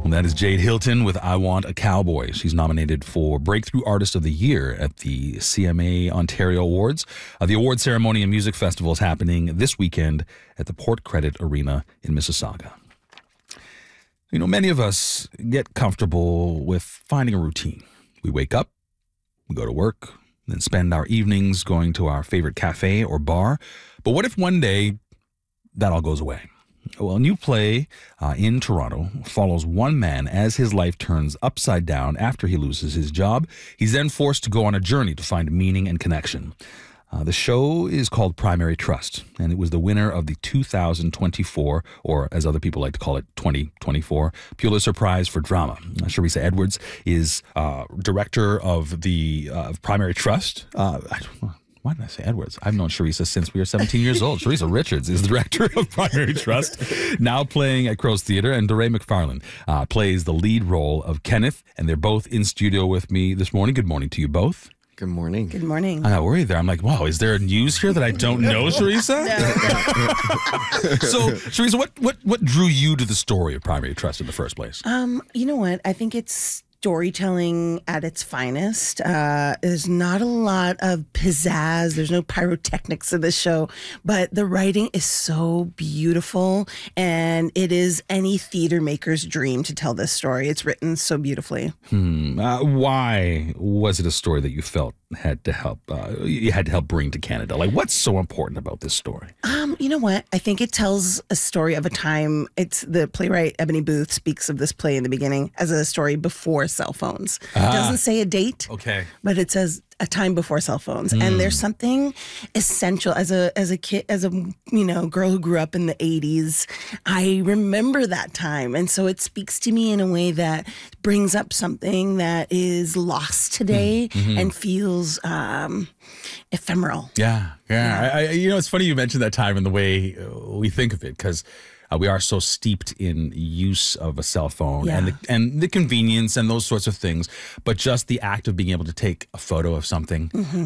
Well, that is Jade Hilton with I Want a Cowboy. She's nominated for Breakthrough Artist of the Year at the CMA Ontario Awards. The award ceremony and music festival is happening this weekend at the Port Credit Arena in Mississauga. You know, many of us get comfortable with finding a routine. We wake up, we go to work, then spend our evenings going to our favorite cafe or bar. But what if one day that all goes away? Well, a new play in Toronto follows one man as his life turns upside down after he loses his job. He's then forced to go on a journey to find meaning and connection. The show is called Primary Trust, and it was the winner of the 2024, or as other people like to call it, 2024, Pulitzer Prize for Drama. Charissa Edwards is director of the Primary Trust. Why did I say Edwards? I've known Charissa since we were 17 years old. Charissa Richards is the director of Primary Trust, now playing at Crow's Theatre, and DeRay McFarlane plays the lead role of Kenneth, and they're both in studio with me this morning. Good morning to you both. Good morning. Good morning. I got worried there. I'm like, wow, is there news here that I don't know, Charissa? So, Charissa, what drew you to the story of Primary Trust in the first place? You know what? I think it's storytelling at its finest. There's not a lot of pizzazz. There's no pyrotechnics in this show, but the writing is so beautiful, and it is any theater maker's dream to tell this story. It's written so beautifully. Why was it a story that you felt had to help bring to Canada? Like, what's so important about this story? You know what? I think it tells a story of a time. It's the playwright Ebony Booth speaks of this play in the beginning as a story before cell phones. It doesn't say a date, okay, but it says a time before cell phones. And there's something essential as a kid, as a girl who grew up in the 80s. I remember that time, and so it speaks to me in a way that brings up something that is lost today and feels ephemeral. Yeah. It's funny you mentioned that time and the way we think of it, because we are so steeped in use of a cell phone and the convenience and those sorts of things. But just the act of being able to take a photo of something